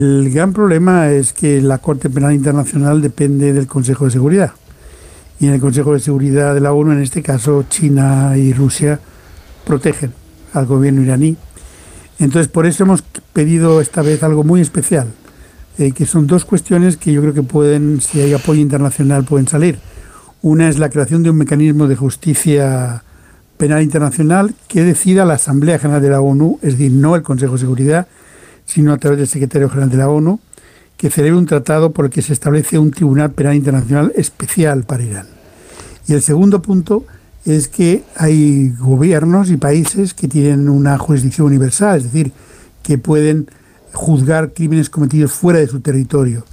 El gran problema es que la Corte Penal Internacional depende del Consejo de Seguridad. Y en el Consejo de Seguridad de la ONU, en este caso, China y Rusia protegen al gobierno iraní. Entonces, por eso hemos pedido esta vez algo muy especial, que son dos cuestiones que yo creo que pueden, si hay apoyo internacional, pueden salir. Una es la creación de un mecanismo de justicia penal internacional que decida la Asamblea General de la ONU, es decir, no el Consejo de Seguridad, sino a través del Secretario General de la ONU, que celebre un tratado por el que se establece un Tribunal Penal Internacional especial para Irán. Y el segundo punto es que hay gobiernos y países que tienen una jurisdicción universal, es decir, que pueden juzgar crímenes cometidos fuera de su territorio.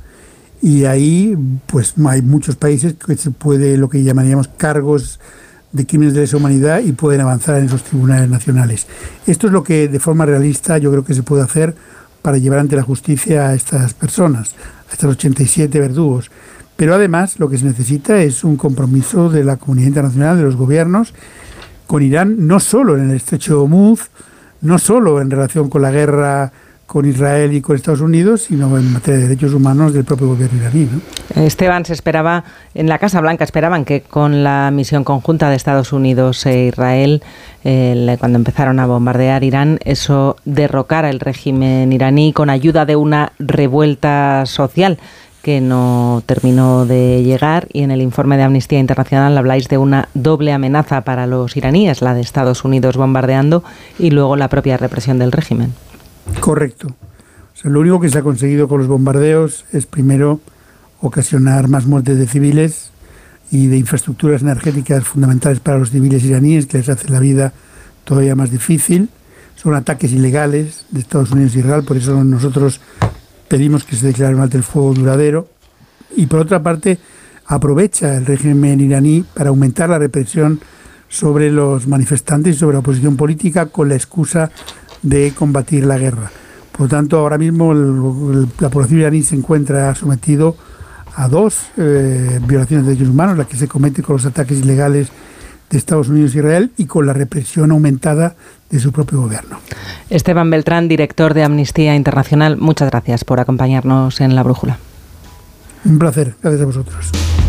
Y ahí pues hay muchos países que se puede, lo que llamaríamos cargos de crímenes de lesa humanidad, y pueden avanzar en esos tribunales nacionales. Esto es lo que de forma realista yo creo que se puede hacer para llevar ante la justicia a estas personas, a estos 87 verdugos. Pero además lo que se necesita es un compromiso de la comunidad internacional, de los gobiernos, con Irán, no solo en el estrecho de Hormuz, no solo en relación con la guerra con Israel y con Estados Unidos, sino en materia de derechos humanos del propio gobierno iraní, ¿no? Esteban, se esperaba, en la Casa Blanca esperaban que con la misión conjunta de Estados Unidos e Israel, cuando empezaron a bombardear Irán, eso derrocara el régimen iraní con ayuda de una revuelta social que no terminó de llegar, y en el informe de Amnistía Internacional habláis de una doble amenaza para los iraníes, la de Estados Unidos bombardeando y luego la propia represión del régimen. Correcto. O sea, lo único que se ha conseguido con los bombardeos es primero ocasionar más muertes de civiles y de infraestructuras energéticas fundamentales para los civiles iraníes, que les hace la vida todavía más difícil. Son ataques ilegales de Estados Unidos y Israel, por eso nosotros pedimos que se declare un alto el fuego duradero. Y por otra parte, aprovecha el régimen iraní para aumentar la represión sobre los manifestantes y sobre la oposición política con la excusa de combatir la guerra. Por lo tanto, ahora mismo la población iraní se encuentra sometido a dos violaciones de derechos humanos, la que se comete con los ataques ilegales de Estados Unidos e Israel y con la represión aumentada de su propio gobierno. Esteban Beltrán, director de Amnistía Internacional, muchas gracias por acompañarnos en La Brújula. Un placer, gracias a vosotros.